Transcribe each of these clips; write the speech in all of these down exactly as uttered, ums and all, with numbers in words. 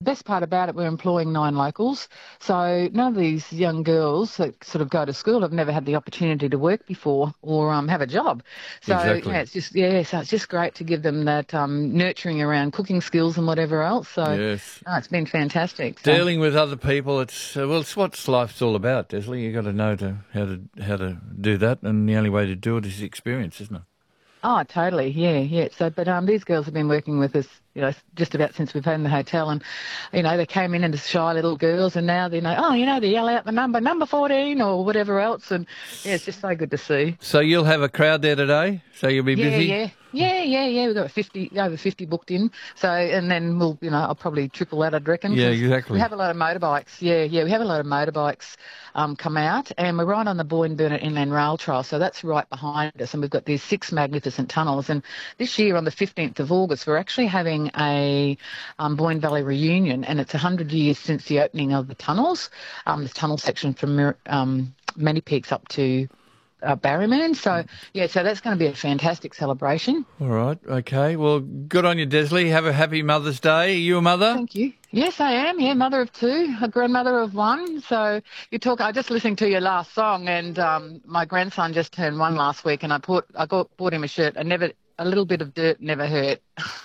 best part about it, we're employing nine locals. So none of these young girls that sort of go to school have never had the opportunity to work before or um, have a job. So Exactly. yeah, it's just yeah, so it's just great to give them that um, nurturing around cooking skills and whatever else. So Yes. oh, it's been fantastic. So. Dealing with other people, it's uh, well, it's what life's all about, Desley. You've got to know to, how to how to do that, and the only way to do it is experience, isn't it? Oh, totally. Yeah, yeah. So, but um, these girls have been working with us, you know, just about since we've opened the hotel, and you know, they came in as shy little girls, and now they know, oh, you know, they yell out the number, number fourteen or whatever else, and yeah, it's just so good to see. So you'll have a crowd there today. So you'll be Yeah, busy. yeah. Yeah, yeah, yeah. We've got fifty, over fifty booked in. So, and then we'll, you know, I'll probably triple that, I'd reckon. Yeah, 'cause exactly. We have a lot of motorbikes. Yeah, yeah. We have a lot of motorbikes um, come out, and we're right on the Boyne Burnett Inland Rail Trail. So that's right behind us. And we've got these six magnificent tunnels. And this year, on the fifteenth of August, we're actually having a um, Boyne Valley reunion. And it's one hundred years since the opening of the tunnels, um, the tunnel section from um, Many Peaks up to Uh, Barryman. So, yeah, so that's going to be a fantastic celebration. All right, okay. Well, good on you, Desley. Have a happy Mother's Day. Are you a mother? Thank you. Yes, I am. Yeah, mother of two, a grandmother of one. So you talk. I just listened to your last song, and um, my grandson just turned one last week, and I put I got bought him a shirt. I never a little bit of dirt never hurt.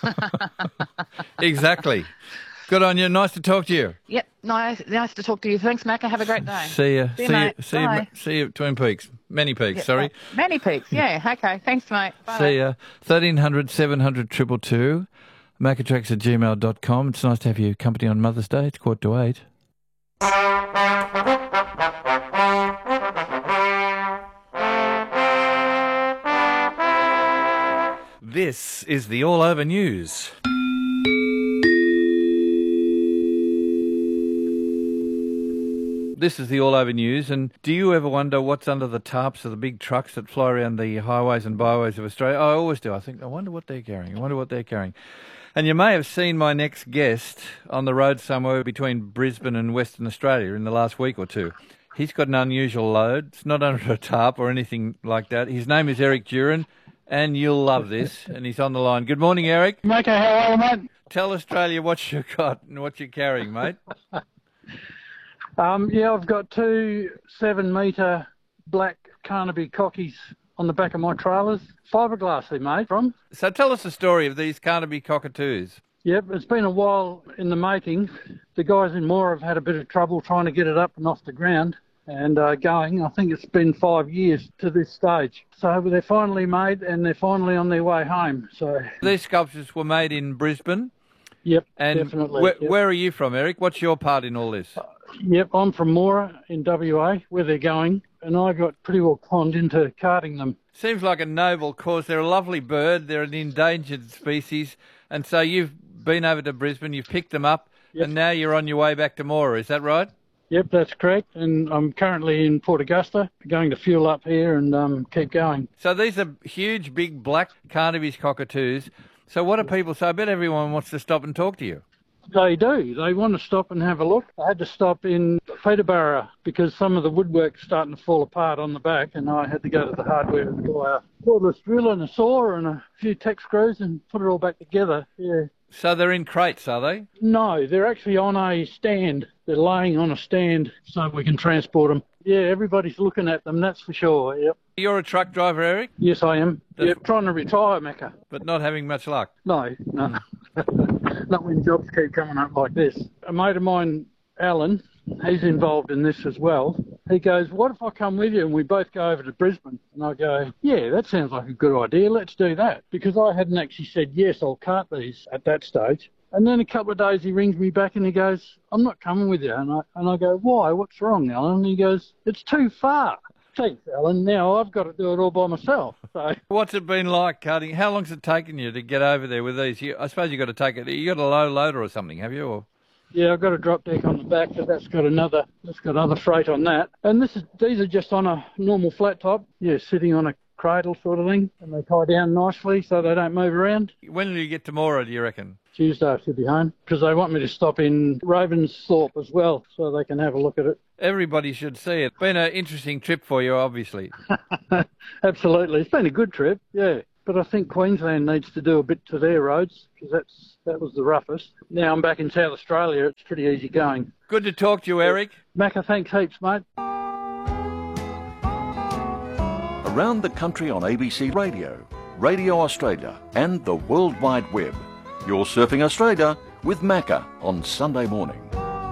Exactly. Good on you. Nice to talk to you. Yep, nice, nice to talk to you. Thanks, Macca. Have a great day. See you. See you, see mate. you. See Bye. you. See you at Twin Peaks. Many Peaks. Yep, sorry. Many Peaks. Yeah. Okay. Thanks, mate. Bye. See ya. Thirteen hundred seven hundred triple two. Macatrax at gmail dot com. It's nice to have your company on Mother's Day. It's quarter to eight. This is the All Over News. This is the All Over News, and do you ever wonder what's under the tarps of the big trucks that fly around the highways and byways of Australia? I always do. I think, I wonder what they're carrying. I wonder what they're carrying. And you may have seen my next guest on the road somewhere between Brisbane and Western Australia in the last week or two. He's got an unusual load. It's not under a tarp or anything like that. His name is Eric Duran, and you'll love this, and he's on the line. Good morning, Eric. Macca, how are you, mate? Tell Australia what you've got and what you're carrying, mate. Um, yeah, I've got two seven-metre black Carnaby cockies on the back of my trailers. Fiberglass they're made from. So tell us the story of these Carnaby cockatoos. Yep, it's been a while in the making. The guys in Moore have had a bit of trouble trying to get it up and off the ground and uh, going. I think it's been five years to this stage. So they're finally made and they're finally on their way home. So these sculptures were made in Brisbane. Yep, and definitely. Wh- yep. Where are you from, Eric? What's your part in all this? Uh, yep, I'm from Moora in W A, where they're going, and I got pretty well conned into carting them. Seems like a noble cause. They're a lovely bird. They're an endangered species. And so you've been over to Brisbane, you've picked them up, yep. and now you're on your way back to Moora. Is that right? Yep, that's correct. And I'm currently in Port Augusta, going to fuel up here and um, keep going. So these are huge, big, black Carnaby's cockatoos. So what do people say? I bet everyone wants to stop and talk to you. They do. They want to stop and have a look. I had to stop in Peterborough because some of the woodwork's starting to fall apart on the back, and I had to go to the hardware and buy a cordless drill and a saw and a few tech screws and put it all back together. Yeah. So they're in crates, are they? No, they're actually on a stand. They're laying on a stand so we can transport them. Yeah, everybody's looking at them, that's for sure, yep. You're a truck driver, Eric? Yes, I am. That's... Yep, trying to retire, Macca. But not having much luck? No, no. Not when jobs keep coming up like this. A mate of mine, Alan, he's involved in this as well. He goes, what if I come with you and we both go over to Brisbane? And I go, yeah, that sounds like a good idea. Let's do that. Because I hadn't actually said, yes, I'll cart these at that stage. And then a couple of days he rings me back and he goes, I'm not coming with you. And I, and I go, why? What's wrong, Alan? And he goes, it's too far. Thanks, Alan. Now I've got to do it all by myself. So, what's it been like carting? How long's it taken you to get over there with these? You, I suppose you've got to take it. You got a low loader or something, have you? Or? Yeah, I've got a drop deck on the back, but that's got another. That's got other freight on that. And this is these are just on a normal flat top. Yeah, sitting on a cradle sort of thing, and they tie down nicely so they don't move around. When will you get to Moora, do you reckon? Tuesday I should be home, because they want me to stop in Ravensthorpe as well so they can have a look at it. Everybody should see it. Been an interesting trip for you, obviously. Absolutely. It's been a good trip, yeah. But I think Queensland needs to do a bit to their roads because that's that was the roughest. Now I'm back in South Australia. It's pretty easy going. Good to talk to you, Eric. Macca, thanks heaps, mate. Around the country on A B C Radio, Radio Australia and the World Wide Web. You're Surfing Australia with Macca on Sunday morning.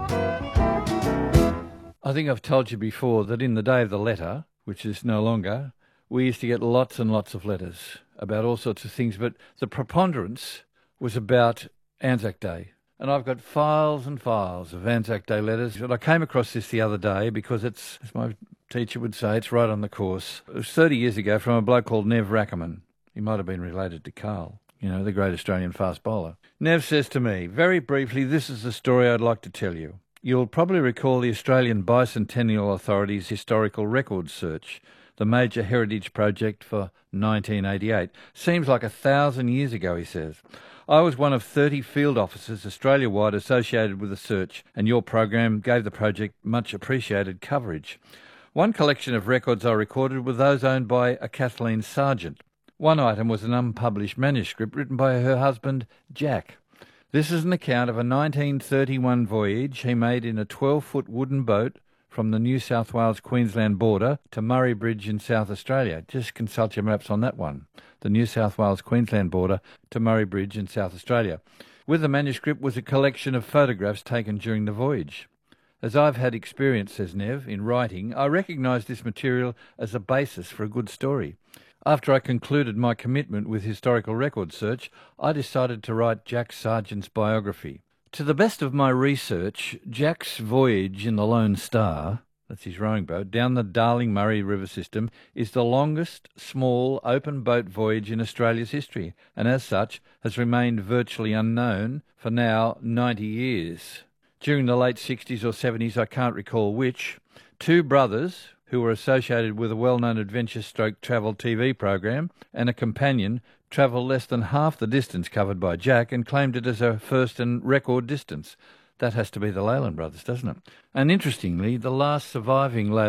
I think I've told you before that in the day of the letter, which is no longer, we used to get lots and lots of letters about all sorts of things, but the preponderance was about Anzac Day. And I've got files and files of Anzac Day letters. And I came across this the other day because it's, as my teacher would say, it's right on the course. It was thirty years ago from a bloke called Nev Rackerman. He might have been related to Carl, you know, the great Australian fast bowler. Nev says to me, very briefly, this is the story I'd like to tell you. You'll probably recall the Australian Bicentennial Authority's Historical Records Search, the major heritage project for nineteen eighty-eight. Seems like a thousand years ago, he says. I was one of thirty field officers Australia-wide associated with the search, and your program gave the project much appreciated coverage. One collection of records I recorded were those owned by a Kathleen Sargent. One item was an unpublished manuscript written by her husband, Jack. This is an account of a nineteen thirty-one voyage he made in a twelve-foot wooden boat from the New South Wales-Queensland border to Murray Bridge in South Australia. Just consult your maps on that one. The New South Wales-Queensland border to Murray Bridge in South Australia. With the manuscript was a collection of photographs taken during the voyage. As I've had experience, says Nev, in writing, I recognise this material as a basis for a good story. After I concluded my commitment with Historical Record Search, I decided to write Jack Sargent's biography. To the best of my research, Jack's voyage in the Lone Star, that's his rowing boat, down the Darling Murray River system, is the longest small open boat voyage in Australia's history, and as such has remained virtually unknown for now ninety years. During the late sixties or seventies, I can't recall which, two brothers who were associated with a well-known adventure stroke travel T V program and a companion travelled less than half the distance covered by Jack and claimed it as a first and record distance. That has to be the Leyland brothers, doesn't it? And interestingly, the last surviving Leyland